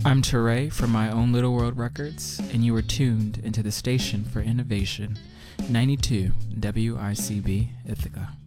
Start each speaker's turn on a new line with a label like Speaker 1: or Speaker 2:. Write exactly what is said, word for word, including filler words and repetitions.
Speaker 1: I'm Teray from My Own Little World Records, and you are tuned into the Station for Innovation, ninety-two W I C B Ithaca.